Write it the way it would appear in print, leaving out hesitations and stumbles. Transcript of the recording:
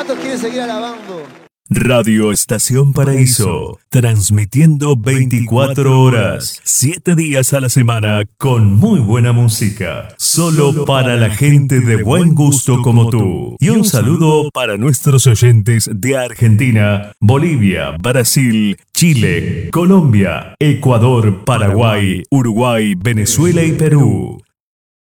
¿Cuántos quieren seguir alabando? Radio Estación Paraíso, transmitiendo 24 horas, 7 días a la semana, con muy buena música, solo para la gente de buen gusto como tú. Y un saludo para nuestros oyentes de Argentina, Bolivia, Brasil, Chile, Colombia, Ecuador, Paraguay, Uruguay, Venezuela y Perú.